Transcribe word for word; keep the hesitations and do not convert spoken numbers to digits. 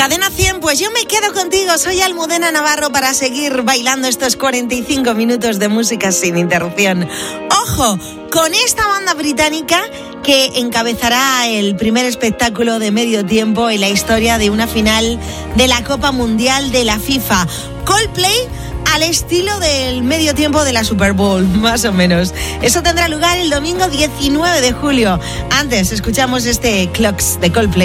Cadena cien, pues yo me quedo contigo. Soy Almudena Navarro para seguir bailando estos cuarenta y cinco minutos de música sin interrupción. Ojo, con esta banda británica que encabezará el primer espectáculo de medio tiempo en la historia de una final de la Copa Mundial de la FIFA. Coldplay al estilo del medio tiempo de la Super Bowl, más o menos. Eso tendrá lugar el domingo diecinueve de julio. Antes, escuchamos este Clocks de Coldplay.